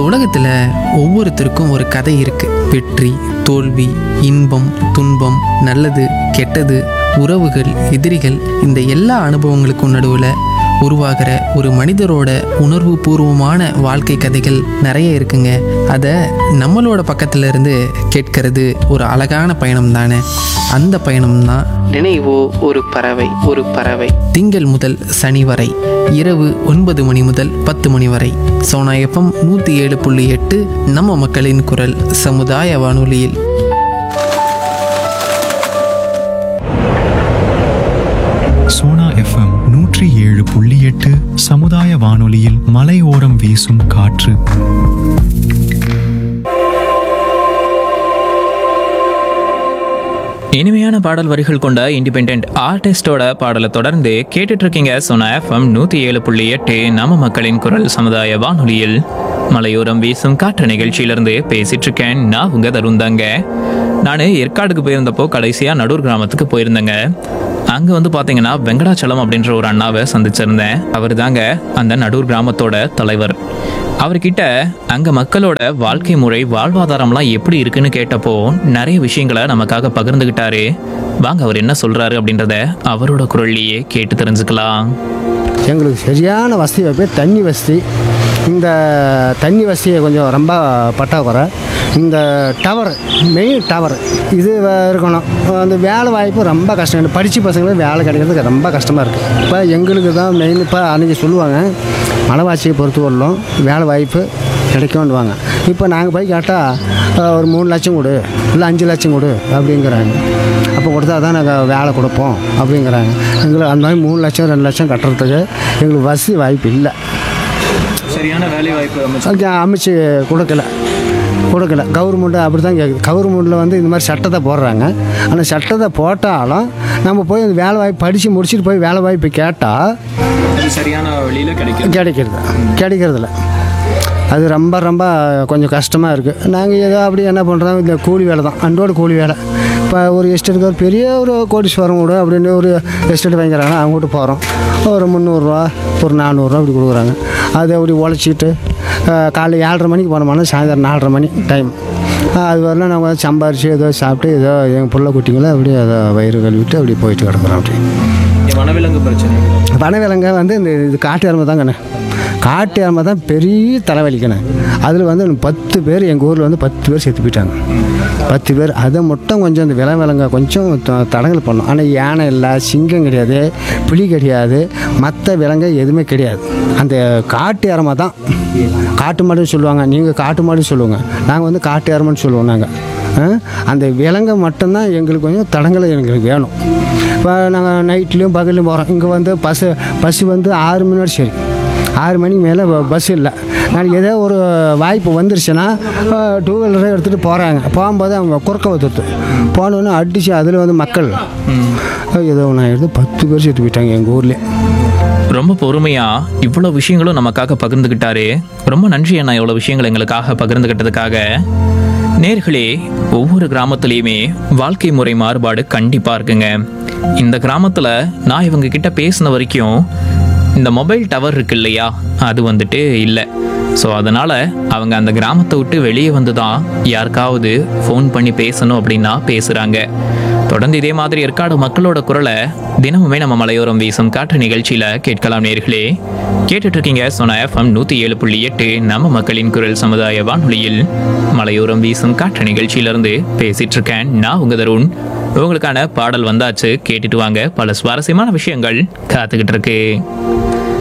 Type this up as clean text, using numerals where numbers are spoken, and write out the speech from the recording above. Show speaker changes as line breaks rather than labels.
உலகத்தில் ஒவ்வொருத்தருக்கும் ஒரு கதை இருக்கு. வெற்றி, தோல்வி, இன்பம், துன்பம், நல்லது, கெட்டது, உறவுகள், எதிரிகள், இந்த எல்லா அனுபவங்களுக்கும் நடுவில் உருவாகிற ஒரு மனிதரோட உணர்வு பூர்வமான வாழ்க்கை கதைகள் நிறைய இருக்குங்க. அதை நம்மளோட பக்கத்துல இருந்து கேட்கறது ஒரு அழகான பயணம் தானே. அந்த பயணம் தான் நினைவோ ஒரு பறவை. ஒரு பறவை திங்கள் முதல் சனி வரை இரவு 9 மணி முதல் 10 மணி வரை சோனா எஃப்எம் 107.8 நம்ம மக்களின் குரல் சமுதாய வானொலியில்.
சோனா எஃப்எம் 107.8 சமுதாய வானொலியில் மலையோரம் வீசும் காற்று.
இனிமையான பாடல் வரிகள் கொண்ட இண்டிபெண்டன்ட் ஆர்டிஸ்டோட பாடலை தொடர்ந்து கேட்டுட்டு இருக்கீங்க சோனா எஃப்எம் 107.8 நம்ம மக்களின் குரல் சமுதாய வானொலியில். மலையோரம் வீசும் காற்று நிகழ்ச்சியிலிருந்து பேசிட்டு இருக்கேன். நான் உங்க தருந்தாங்க. நான் ஏற்காடுக்கு போயிருந்தப்போ கடைசியாக நடூர் கிராமத்துக்கு போயிருந்தேங்க. அங்கே வந்து பார்த்தீங்கன்னா வெங்கடாச்சலம் அப்படின்ற ஒரு அண்ணாவை சந்திச்சிருந்தேன். அவர் தாங்க அந்த நடூர் கிராமத்தோட தலைவர். அவர்கிட்ட அங்கே மக்களோட வாழ்க்கை முறை, வாழ்வாதாரம்லாம் எப்படி இருக்குன்னு கேட்டப்போ நிறைய விஷயங்களை நமக்காக பகிர்ந்துக்கிட்டாரு. வாங்க அவர் என்ன சொல்கிறாரு அப்படின்றத அவரோட குரல்லையே கேட்டு தெரிஞ்சுக்கலாம்.
எங்களுக்கு சரியான வசதி வைப்பே தண்ணி வசதி. இந்த தண்ணி வசதியை கொஞ்சம் ரொம்ப பற்றாக்குறை. இந்த டவர், மெயின் டவர் இது இருக்கணும். அந்த வேலை வாய்ப்பு ரொம்ப கஷ்டம். படித்த பசங்களுக்கு வேலை கிடைக்கிறதுக்கு ரொம்ப கஷ்டமாக இருக்குது. இப்போ எங்களுக்கு தான் மெயின். இப்போ அன்றைக்கி சொல்லுவாங்க மலைவாசியை பொறுத்து வரலாம் வேலை வாய்ப்பு கிடைக்கும்னுவாங்க. இப்போ நாங்கள் போய் கேட்டால் ஒரு 3 லட்சம் கொடு, இல்லை 5 லட்சம் கொடு அப்படிங்கிறாங்க. அப்போ கொடுத்தா தான் நாங்கள் வேலை கொடுப்போம் அப்படிங்கிறாங்க. எங்களுக்கு அந்த மாதிரி 3 லட்சம் 2 லட்சம் கட்டுறதுக்கு எங்களுக்கு வசதி வாய்ப்பு இல்லை.
சரியான வேலை வாய்ப்பு
அமைச்சு கொடுக்கல. கவர்மெண்ட்டு அப்படி தான் கேட்குது. கவர்மெண்ட்டில் வந்து இந்த மாதிரி சட்டத்தை போடுறாங்க. ஆனால் சட்டத்தை போட்டாலும் நம்ம போய் அந்த வேலை வாய்ப்பு படித்து முடிச்சுட்டு போய் வேலை வாய்ப்பு கேட்டால்
சரியான வழியில்
கிடைக்கிறதில்ல. அது ரொம்ப ரொம்ப கொஞ்சம் கஷ்டமாக இருக்குது. நாங்கள் ஏதோ அப்படி என்ன பண்ணுறோம், இந்த கூலி வேலை தான், அன்றோட கூலி வேலை. இப்போ ஒரு எஸ்டேட்டுக்கு ஒரு பெரிய ஒரு கோடீஸ்வரம் கூட அப்படின்னு ஒரு எஸ்டேட் வாங்கிக்கிறாங்க. அவங்ககிட்ட போகிறோம், ஒரு 300 ஒரு 400 அப்படி கொடுக்குறாங்க. அதை அப்படி உழைச்சிட்டு காலைல 7:30 மணிக்கு போனோம்னா சாயந்தரம் 4:30 மணி டைம். அது வரலாம் நம்ம சம்பாரித்து ஏதோ சாப்பிட்டு ஏதோ எங்கள் பிள்ளை குட்டிங்களை அப்படியே அதை வயிறு கழுவிட்டு அப்படி போயிட்டு கிடக்குறோம். அப்படி
வனவிலங்கு பிரச்சனை.
வனவிலங்கு வந்து இந்த காட்டு எருமை தாங்கண்ணே. காட்டு எருமை தான் பெரிய தலைவலிக்கண்ணே. அதில் வந்து 10 பேர் எங்கள் ஊரில் வந்து 10 பேர் செத்து போயிட்டாங்க. 10 பேர். அதை மட்டும் கொஞ்சம் இந்த விலங்கை கொஞ்சம் தடங்கல் பண்ணோம். ஆனால் யானை இல்லை, சிங்கம் கிடையாது, புலி கிடையாது, மற்ற விலங்கு எதுவுமே கிடையாது. அந்த காட்டு எருமை தான். காட்டு மாடுன்னு சொல்லுவாங்க, நீங்கள் காட்டு மாடுன்னு சொல்லுவாங்க, நாங்கள் வந்து காட்டு எருமைன்னு சொல்லுவோம். நாங்கள் அந்த விலங்கை மட்டும்தான் எங்களுக்கு கொஞ்சம் தடங்களை எங்களுக்கு வேணும். இப்போ நாங்கள் நைட்லேயும் பகல்லையும் போகிறோம். இங்கே வந்து பஸ்ஸு வந்து 6 மணி சரி 6 மணிக்கு மேலே பஸ் இல்லை. நாளைக்கு ஏதோ ஒரு வாய்ப்பு வந்துருச்சுன்னா 2 வீலரை எடுத்துகிட்டு போகிறாங்க. போகும்போது அவங்க குறுக்க வந்துடுது. போனோன்னு அடித்து அதில் வந்து மக்கள் ஏதோ நான் எடுத்து 10 பேர் சேர்த்து போயிட்டாங்க எங்கள் ஊர்லேயே.
ரொம்ப பொறுமையாக இவ்வளோ விஷயங்களும் நமக்காக பகிர்ந்துக்கிட்டாரு. ரொம்ப நன்றி அண்ணா, இவ்வளோ விஷயங்கள் எங்களுக்காக பகிர்ந்துக்கிட்டதுக்காக. நேர்களே, ஒவ்வொரு கிராமத்துலேயுமே வாழ்க்கை முறை மாறுபாடு கண்டிப்பாக இருக்குங்க. இந்த கிராமத்தில் நான் இவங்க கிட்ட பேசின வரைக்கும் இந்த மொபைல் டவர் இருக்கு இல்லையா, அது வந்துட்டு இல்லை. ஸோ அதனால் அவங்க அந்த கிராமத்தை விட்டு வெளியே வந்து தான் யாருக்காவது ஃபோன் பண்ணி பேசணும் அப்படின்னா பேசுகிறாங்க. தொடர்ந்து இதே மாதிரி ஏற்காடு மக்களோட குரலை தினமுமே நம்ம மலையோரம் வீசும் காற்று நிகழ்ச்சியில் கேட்கலாம். நேர்களே, கேட்டுட்டு இருக்கீங்க சோனா எஃப்எம் 107.8 நம்ம மக்களின் குரல் சமுதாய வானொலியில். மலையோரம் வீசும் காற்று நிகழ்ச்சியிலிருந்து பேசிட்டு இருக்கேன் நான் உங்க தருண். உங்களுக்கான பாடல் வந்தாச்சு, கேட்டுட்டு வாங்க. பல சுவாரஸ்யமான விஷயங்கள் காத்துக்கிட்டு இருக்கு.